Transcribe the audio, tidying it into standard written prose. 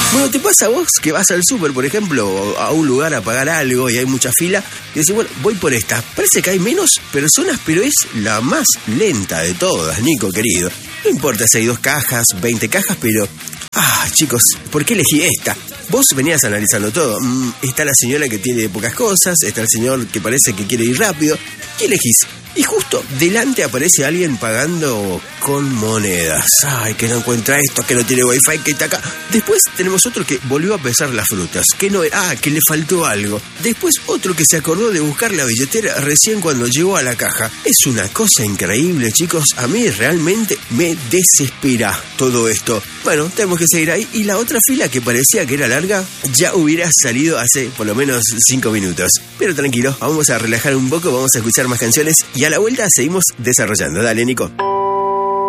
Bueno, ¿te pasa a vos que vas al súper, por ejemplo, o a un lugar a pagar algo y hay mucha fila? Y decís, bueno, voy por esta. Parece que hay menos personas, pero es la más lenta de todas, Nico, querido. No importa si hay 2 cajas, 20 cajas, pero... chicos, ¿por qué elegí esta? Vos venías analizando todo. Está la señora que tiene pocas cosas, está el señor que parece que quiere ir rápido. ¿Qué elegís? Y justo delante aparece alguien pagando con monedas. Ay, que no encuentra esto, que no tiene wifi, que está acá. Después tenemos otro que volvió a pesar las frutas. Que no, que le faltó algo. Después otro que se acordó de buscar la billetera recién cuando llegó a la caja. Es una cosa increíble, chicos. A mí realmente me desespera todo esto. Bueno, tenemos que seguir ahí. Y la otra fila que parecía que era larga, ya hubiera salido hace por lo menos 5 minutos. Pero tranquilo, vamos a relajar un poco, vamos a escuchar más canciones y a la vuelta seguimos desarrollando. Dale, Nico.